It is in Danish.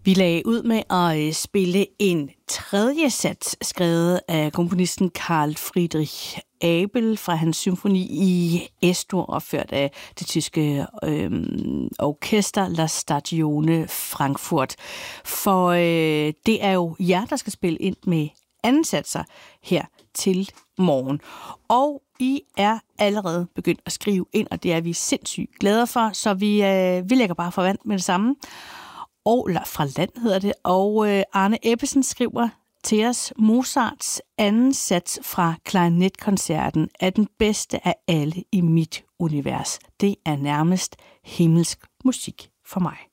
Vi lagde ud med at spille en tredje sats, skrevet af komponisten Carl Friedrich Abel fra hans symfoni i Es-dur, opført af det tyske orkester La Stagione Frankfurt. For det er jo jer, der skal spille ind med anden satser her til morgen. Og I er allerede begyndt at skrive ind, og det er vi sindssygt glade for, så vi lægger bare for vand med det samme. Og fra land hedder det, og Arne Ebbesen skriver til os: Mozarts anden sats fra klarinetkoncerten er den bedste af alle i mit univers. Det er nærmest himmelsk musik for mig.